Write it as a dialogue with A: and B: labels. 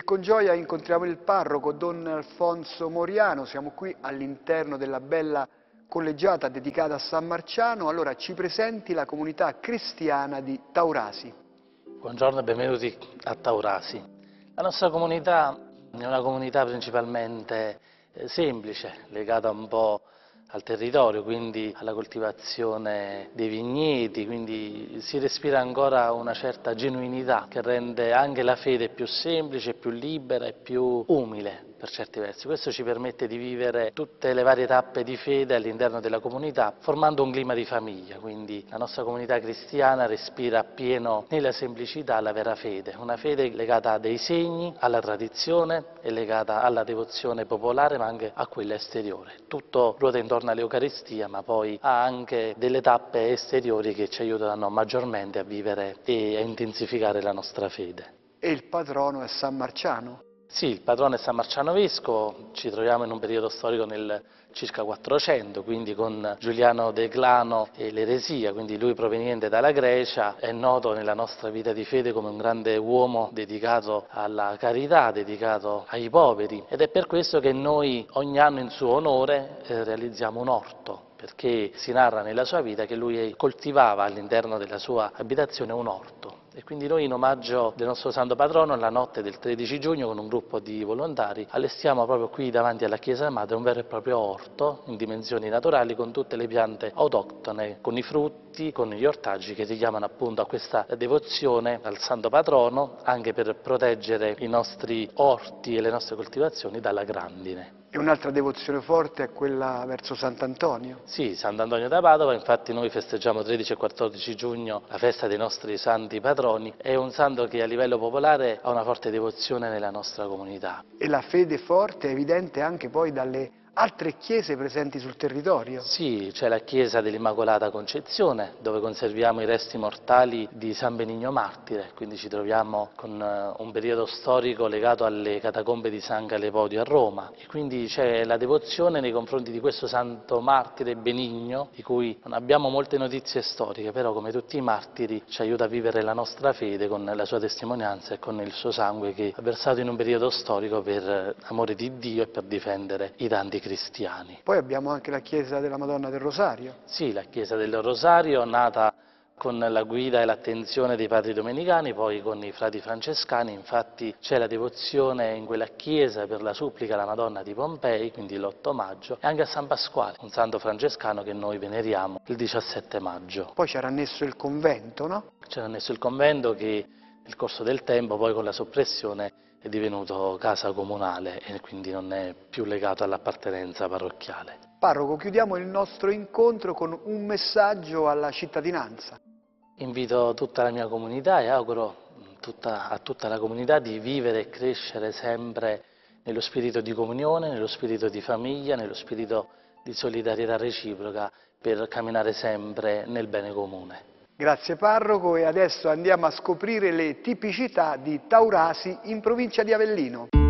A: E con gioia incontriamo il parroco Don Alfonso Moriano, siamo qui all'interno della bella collegiata dedicata a San Marciano. Allora ci presenti la comunità cristiana di Taurasi.
B: Buongiorno e benvenuti a Taurasi. La nostra comunità è una comunità principalmente semplice, legata un po' al territorio, quindi alla coltivazione dei vigneti, quindi si respira ancora una certa genuinità che rende anche la fede più semplice, più libera e più umile per certi versi. Questo ci permette di vivere tutte le varie tappe di fede all'interno della comunità, formando un clima di famiglia, quindi la nostra comunità cristiana respira appieno nella semplicità la vera fede, una fede legata a dei segni, alla tradizione e legata alla devozione popolare ma anche a quella esteriore. Tutto ruota intorno all'Eucaristia, ma poi ha anche delle tappe esteriori che ci aiutano maggiormente a vivere e a intensificare la nostra fede.
A: E il patrono è San Marciano.
B: Sì, il patrono è San Marciano Vescovo, ci troviamo in un periodo storico nel circa 400, quindi con Giuliano Declano e l'eresia, quindi lui proveniente dalla Grecia, è noto nella nostra vita di fede come un grande uomo dedicato alla carità, dedicato ai poveri, ed è per questo che noi ogni anno in suo onore realizziamo un orto, perché si narra nella sua vita che lui coltivava all'interno della sua abitazione un orto. E quindi noi in omaggio del nostro santo patrono, la notte del 13 giugno, con un gruppo di volontari, allestiamo proprio qui davanti alla chiesa madre un vero e proprio orto in dimensioni naturali con tutte le piante autoctone, con i frutti, con gli ortaggi che richiamano appunto a questa devozione al santo patrono, anche per proteggere i nostri orti e le nostre coltivazioni dalla grandine.
A: E un'altra devozione forte è quella verso Sant'Antonio.
B: Sì, Sant'Antonio da Padova, infatti noi festeggiamo 13 e 14 giugno la festa dei nostri santi patroni, è un santo che a livello popolare ha una forte devozione nella nostra comunità.
A: E la fede forte è evidente anche poi dalle altre chiese presenti sul territorio.
B: Sì, c'è la chiesa dell'Immacolata Concezione, dove conserviamo i resti mortali di San Benigno Martire, quindi ci troviamo con un periodo storico legato alle catacombe di San Galepodio a Roma, e quindi c'è la devozione nei confronti di questo santo martire benigno, di cui non abbiamo molte notizie storiche, però come tutti i martiri ci aiuta a vivere la nostra fede con la sua testimonianza e con il suo sangue che ha versato in un periodo storico per amore di Dio e per difendere i tanti cristiani.
A: Poi abbiamo anche la chiesa della Madonna del Rosario.
B: Sì, la chiesa del Rosario, nata con la guida e l'attenzione dei padri domenicani, poi con i frati francescani, infatti c'è la devozione in quella chiesa per la supplica alla Madonna di Pompei, quindi l'8 maggio, e anche a San Pasquale, un santo francescano che noi veneriamo il 17 maggio.
A: Poi c'era annesso il convento, no?
B: C'era annesso il convento che nel corso del tempo, poi con la soppressione, è divenuto casa comunale e quindi non è più legato all'appartenenza parrocchiale.
A: Parroco, chiudiamo il nostro incontro con un messaggio alla cittadinanza.
B: Invito tutta la mia comunità e auguro a tutta la comunità di vivere e crescere sempre nello spirito di comunione, nello spirito di famiglia, nello spirito di solidarietà reciproca per camminare sempre nel bene comune.
A: Grazie parroco, e adesso andiamo a scoprire le tipicità di Taurasi in provincia di Avellino.